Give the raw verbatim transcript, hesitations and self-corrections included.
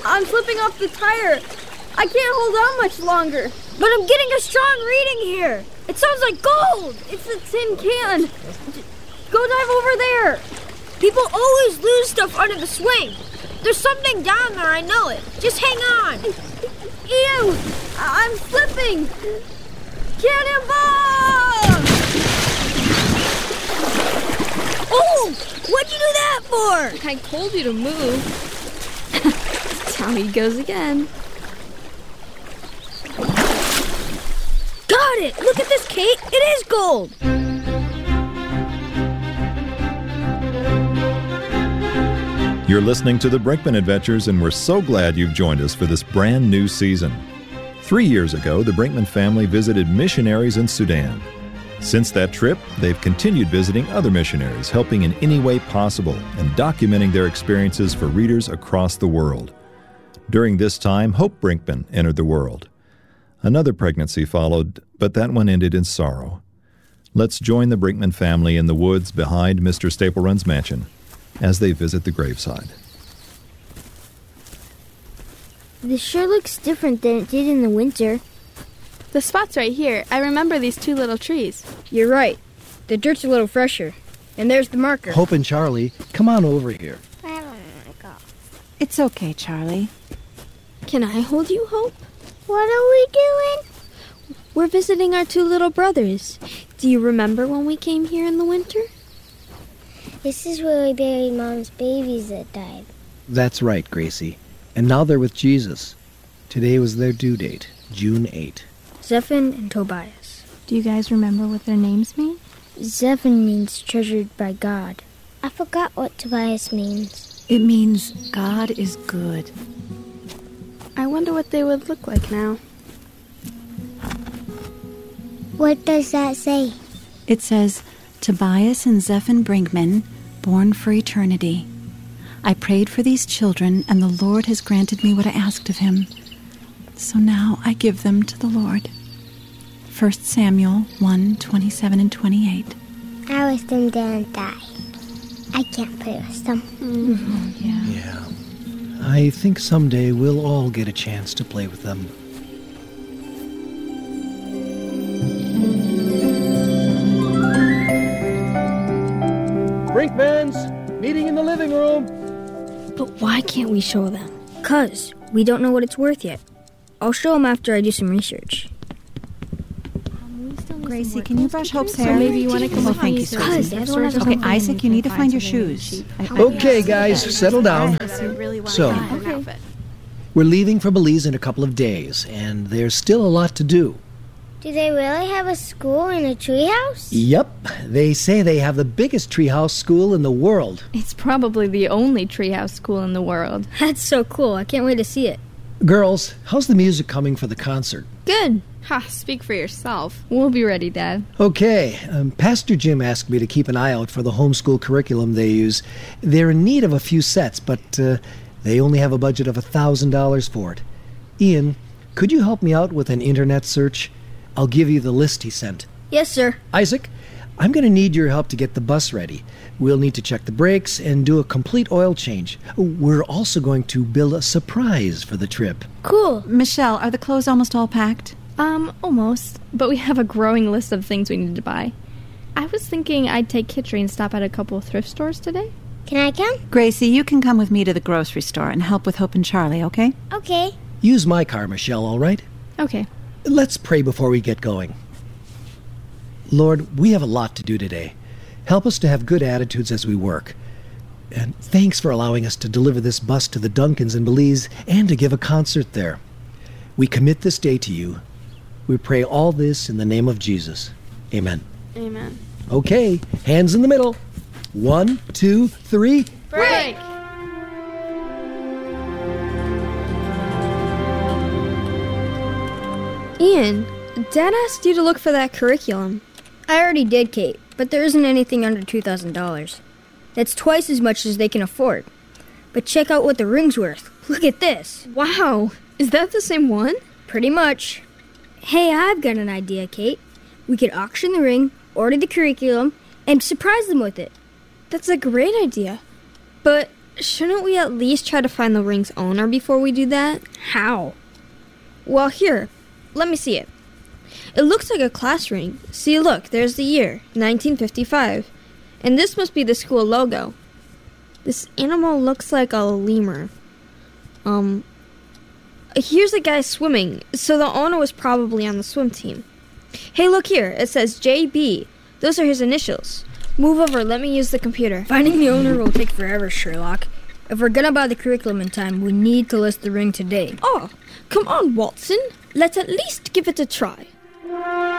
I'm slipping off the tire. I can't hold on much longer. But I'm getting a strong reading here. It sounds like gold. It's a tin can. Go dive over there. People always lose stuff under the swing. There's something down there, I know it. Just hang on. Ew! I'm slipping! Cannonball! Oh! What'd you do that for? I told you to move. Down he goes again. Got it! Look at this, Kate! It is gold! You're listening to the Brinkman Adventures, and we're so glad you've joined us for this brand new season. Three years ago, the Brinkman family visited missionaries in Sudan. Since that trip, they've continued visiting other missionaries, helping in any way possible, and documenting their experiences for readers across the world. During this time, Hope Brinkman entered the world. Another pregnancy followed, but that one ended in sorrow. Let's join the Brinkman family in the woods behind Mister Staplerun's mansion as they visit the graveside. This sure looks different than it did in the winter. The spot's right here. I remember these two little trees. You're right. The dirt's a little fresher. And there's the marker. Hope and Charlie, come on over here. I don't want to go. It's okay, Charlie. Can I hold you, Hope? What are we doing? We're visiting our two little brothers. Do you remember when we came here in the winter? This is where we buried Mom's babies that died. That's right, Gracie. And now they're with Jesus. Today was their due date, June eighth. Zephan and Tobias. Do you guys remember what their names mean? Zephan means treasured by God. I forgot what Tobias means. It means God is good. I wonder what they would look like now. What does that say? It says, Tobias and Zephan Brinkman, born for eternity. I prayed for these children, and the Lord has granted me what I asked of him. So now I give them to the Lord. First Samuel one, twenty-seven and twenty-eight. I wish them didn't die. I can't play with them. Mm-hmm. Yeah. Yeah. I think someday we'll all get a chance to play with them. Brinkmans, meeting in the living room. But why can't we show them? 'Cause we don't know what it's worth yet. I'll show them after I do some research. Gracie, can you brush Hope's hair? So maybe you want to come Well, with thank me you, so sweetie. we can Cuz, search okay, Okay, Isaac, you need to find your shoes. Okay, guys, settle down. So, we're leaving for Belize in a couple of days, and there's still a lot to do. Do they really have a school in a treehouse? Yep, they say they have the biggest treehouse school in the world. It's probably the only treehouse school in the world. That's so cool. I can't wait to see it. Girls, how's the music coming for the concert? Good. Ha, speak for yourself. We'll be ready, Dad. Okay, um, Pastor Jim asked me to keep an eye out for the homeschool curriculum they use. They're in need of a few sets, but uh, they only have a budget of one thousand dollars for it. Ian, could you help me out with an internet search? I'll give you the list he sent. Yes, sir. Isaac, I'm going to need your help to get the bus ready. We'll need to check the brakes and do a complete oil change. We're also going to build a surprise for the trip. Cool. Michelle, are the clothes almost all packed? Um, almost. But we have a growing list of things we need to buy. I was thinking I'd take Kitri and stop at a couple of thrift stores today. Can I come? Gracie, you can come with me to the grocery store and help with Hope and Charlie, okay? Okay. Use my car, Michelle, all right? Okay. Let's pray before we get going. Lord, we have a lot to do today. Help us to have good attitudes as we work. And thanks for allowing us to deliver this bus to the Duncans in Belize and to give a concert there. We commit this day to you. We pray all this in the name of Jesus. Amen. Amen. Okay, hands in the middle. One, two, three. Break! Ian, Dad asked you to look for that curriculum. I already did, Kate, but there isn't anything under two thousand dollars. That's twice as much as they can afford. But check out what the ring's worth. Look at this. Wow, is that the same one? Pretty much. Hey, I've got an idea, Kate. We could auction the ring, order the curriculum, and surprise them with it. That's a great idea. But shouldn't we at least try to find the ring's owner before we do that? How? Well, here, let me see it. It looks like a class ring. See, look, there's the year, nineteen fifty-five. And this must be the school logo. This animal looks like a lemur. Um, here's a guy swimming, so the owner was probably on the swim team. Hey, look here, it says J B. Those are his initials. Move over, let me use the computer. Finding the owner will take forever, Sherlock. If we're gonna buy the curriculum in time, we need to list the ring today. Oh, come on, Watson. Let's at least give it a try.